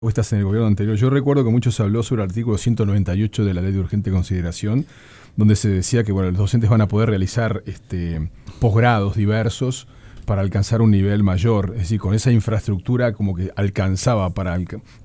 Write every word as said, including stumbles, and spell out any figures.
O estás en el gobierno anterior. Yo recuerdo que mucho se habló sobre el artículo ciento noventa y ocho de la Ley de Urgente Consideración, donde se decía que bueno, los docentes van a poder realizar este, posgrados diversos para alcanzar un nivel mayor, es decir, con esa infraestructura como que alcanzaba para,